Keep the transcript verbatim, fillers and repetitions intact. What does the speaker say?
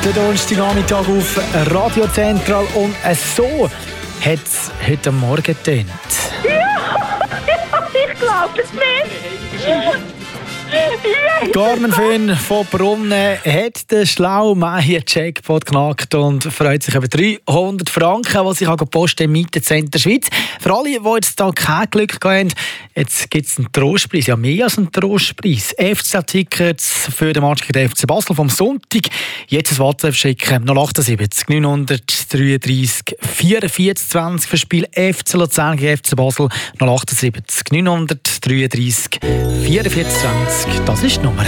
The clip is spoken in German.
der Donnerstagnachmittag auf Radio Zentral und so hat es heute Morgen getönt. Ja, ich glaube es nicht. Carmen Fön von Brunnen hat den schlauen Meier-Jackpot knackt und freut sich über dreihundert Franken, die sich posten im Mietenzentrum Schweiz. Für alle, die jetzt hier kein Glück haben, jetzt gibt es einen Trostpreis, ja mehr als einen Trostpreis. F C A-Tickets für den Match gegen den F C Basel vom Sonntag. Jetzt ein WhatsApp schicken, null achtundsiebzig neunhundertdreiunddreißig vierundvierzig zwanzig für Spiel F C Luzern gegen F C Basel. null achtundsiebzig neunhundertdreiunddreißig vierundvierzig zwanzig. Das ist die Nummer.